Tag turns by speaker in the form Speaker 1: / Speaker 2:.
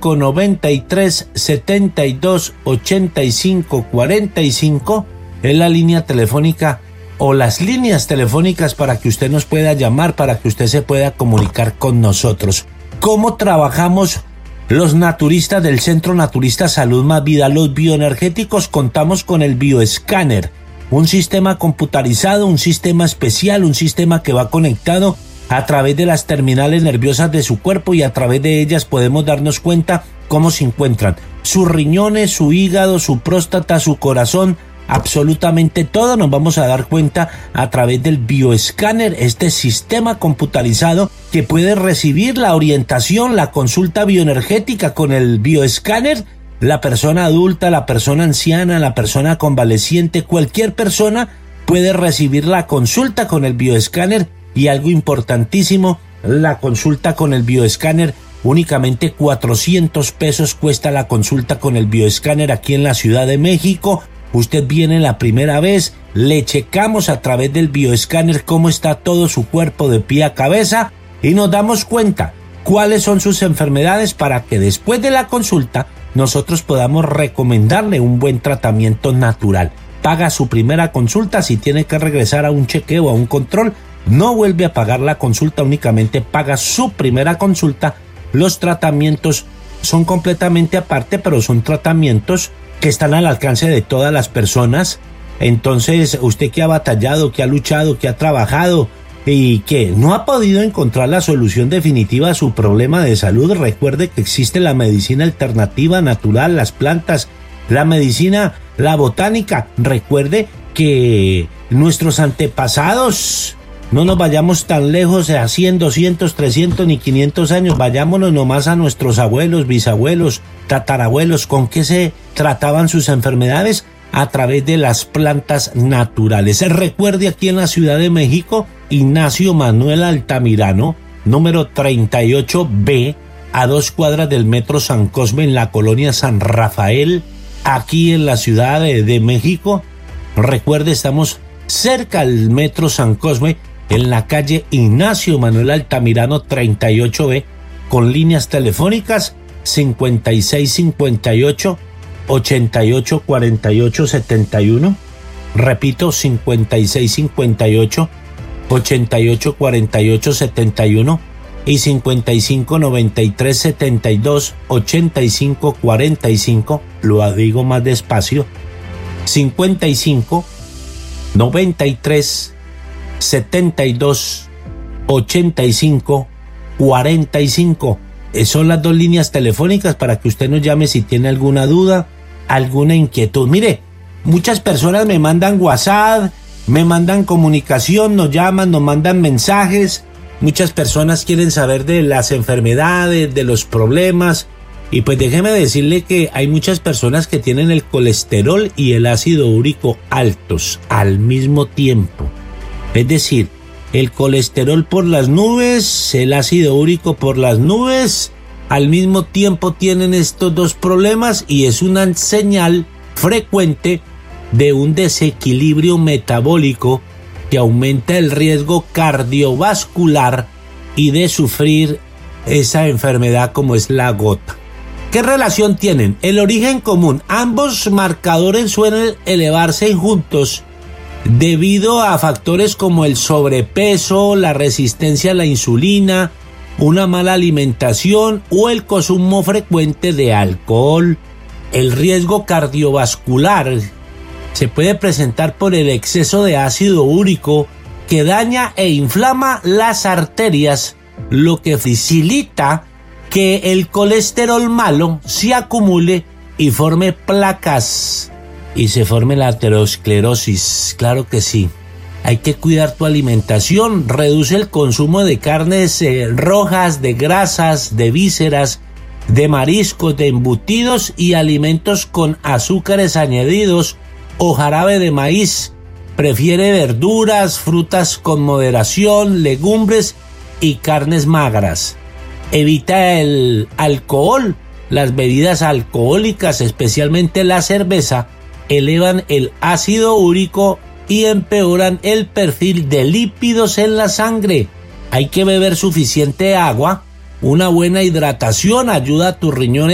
Speaker 1: 593-7285-45 es la línea telefónica o las líneas telefónicas para que usted nos pueda llamar, para que usted se pueda comunicar con nosotros. ¿Cómo trabajamos los naturistas del Centro Naturista Salud Más Vida? Los bioenergéticos contamos con el bioescáner, un sistema computarizado, un sistema especial, un sistema que va conectado a través de las terminales nerviosas de su cuerpo y a través de ellas podemos darnos cuenta cómo se encuentran sus riñones, su hígado, su próstata, su corazón, absolutamente todo nos vamos a dar cuenta a través del bioescáner, este sistema computarizado que puede recibir la orientación, la consulta bioenergética con el bioescáner. La persona adulta, la persona anciana, la persona convaleciente, cualquier persona puede recibir la consulta con el bioescáner. Y algo importantísimo, la consulta con el bioescáner, únicamente 400 pesos cuesta la consulta con el bioescáner aquí en la Ciudad de México. Usted viene la primera vez, le checamos a través del bioescáner cómo está todo su cuerpo de pie a cabeza y nos damos cuenta cuáles son sus enfermedades para que después de la consulta nosotros podamos recomendarle un buen tratamiento natural. Paga su primera consulta, si tiene que regresar a un chequeo o a un control, no vuelve a pagar la consulta, únicamente paga su primera consulta. Los tratamientos son completamente aparte, pero son tratamientos que están al alcance de todas las personas. Entonces, usted que ha batallado, que ha luchado, que ha trabajado y que no ha podido encontrar la solución definitiva a su problema de salud, recuerde que existe la medicina alternativa natural, las plantas, la medicina, la botánica. Recuerde que nuestros antepasados, no nos vayamos tan lejos, a 100, 200, 300 ni 500 años, vayámonos nomás a nuestros abuelos, bisabuelos, tatarabuelos, ¿con qué se trataban sus enfermedades? A través de las plantas naturales. Recuerde, aquí en la Ciudad de México, Ignacio Manuel Altamirano, número 38B, a 2 cuadras del Metro San Cosme, en la colonia San Rafael, aquí en la Ciudad de México. Recuerde, estamos cerca del Metro San Cosme, en la calle Ignacio Manuel Altamirano 38B, con líneas telefónicas 5658 884871, repito, 5658 884871 y 5593728545, lo digo más despacio, 5593728545. Son las dos líneas telefónicas para que usted nos llame si tiene alguna duda, alguna inquietud. Mire, muchas personas me mandan WhatsApp, me mandan comunicación, nos llaman, nos mandan mensajes. Muchas personas quieren saber de las enfermedades, de los problemas. Y pues déjeme decirle que hay muchas personas que tienen el colesterol y el ácido úrico altos al mismo tiempo. Es decir, el colesterol por las nubes, el ácido úrico por las nubes, al mismo tiempo tienen estos dos problemas y es una señal frecuente de un desequilibrio metabólico que aumenta el riesgo cardiovascular y de sufrir esa enfermedad como es la gota. ¿Qué relación tienen? El origen común. Ambos marcadores suelen elevarse juntos debido a factores como el sobrepeso, la resistencia a la insulina, una mala alimentación o el consumo frecuente de alcohol. El riesgo cardiovascular se puede presentar por el exceso de ácido úrico que daña e inflama las arterias, lo que facilita que el colesterol malo se acumule y forme placas y se forme la aterosclerosis. Claro que sí. Hay que cuidar tu alimentación, reduce el consumo de carnes rojas, de grasas, de vísceras, de mariscos, de embutidos y alimentos con azúcares añadidos o jarabe de maíz. Prefiere verduras, frutas con moderación, legumbres y carnes magras. Evita el alcohol. Las bebidas alcohólicas, especialmente la cerveza, elevan el ácido úrico y empeoran el perfil de lípidos en la sangre. Hay que beber suficiente agua. Una buena hidratación ayuda a tus riñones